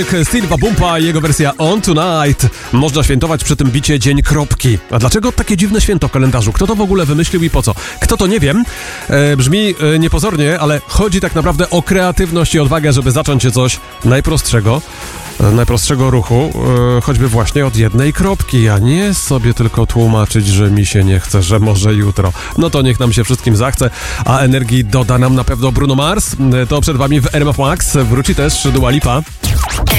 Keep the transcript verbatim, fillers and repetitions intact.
Silva Bumpa i jego wersja On Tonight. Można świętować przy tym bicie Dzień Kropki. A dlaczego takie dziwne święto w kalendarzu? Kto to w ogóle wymyślił i po co? Kto to, nie wiem. E, brzmi e, niepozornie, ale chodzi tak naprawdę o kreatywność i odwagę, żeby zacząć się coś najprostszego. E, najprostszego ruchu, e, choćby właśnie od jednej kropki, a nie sobie tylko tłumaczyć, że mi się nie chce, że może jutro. No to niech nam się wszystkim zachce, a energii doda nam na pewno Bruno Mars. E, to przed wami w R M F Max. Wróci też Dua Lipa.